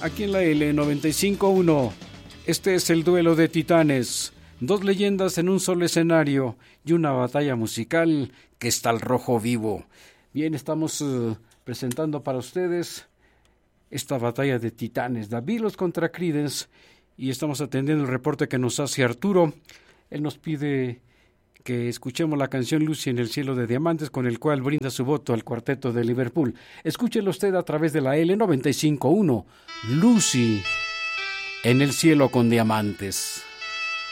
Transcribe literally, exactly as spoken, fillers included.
aquí en la L noventa y cinco punto uno. Este es el duelo de titanes, dos leyendas en un solo escenario y una batalla musical que está al rojo vivo. Bien, estamos uh, presentando para ustedes esta batalla de titanes, The Beatles contra Creedence, y estamos atendiendo el reporte que nos hace Arturo. Él nos pide que escuchemos la canción Lucy en el cielo de diamantes, con el cual brinda su voto al cuarteto de Liverpool. Escúchelo usted a través de la L noventa y cinco punto uno, Lucy en el cielo con diamantes.